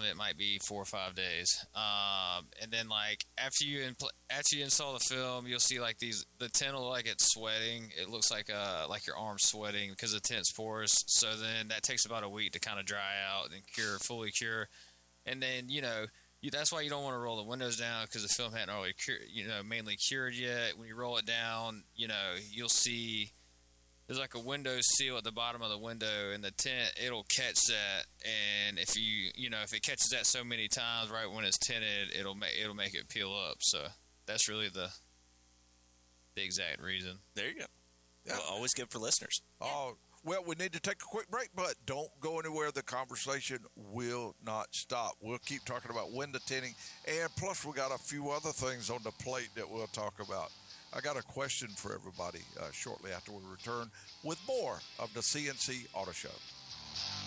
it might be 4 or 5 days. And then like after you install the film, you'll see like the tint will like it's sweating. It looks like your arm's sweating because the tint's porous. So then that takes about a week to kind of dry out and fully cure. And then that's why you don't want to roll the windows down because the film hadn't really mainly cured yet. When you roll it down, you'll see there's like a window seal at the bottom of the window, and the tint, it'll catch that. And if if it catches that so many times right when it's tinted, it'll make it peel up. So that's really the exact reason. There you go. Yeah. Well, always good for listeners. Oh, well, we need to take a quick break, but don't go anywhere. The conversation will not stop. We'll keep talking about window tinting, and plus we got a few other things on the plate that we'll talk about. I got a question for everybody shortly after we return with more of the CNC Auto Show.